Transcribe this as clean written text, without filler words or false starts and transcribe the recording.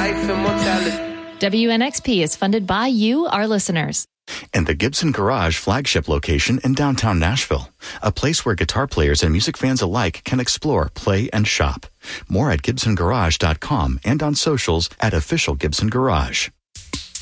life immortality. WNXP is funded by you, our listeners. And the Gibson Garage flagship location in downtown Nashville, a place where guitar players and music fans alike can explore, play, and shop. More at GibsonGarage.com and on socials at Official Gibson Garage.